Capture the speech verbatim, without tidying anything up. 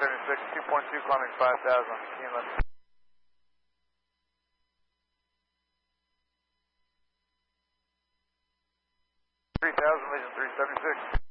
seventy-six, two point two climbing five thousand, inlet. three thousand, Legion three seventy-six.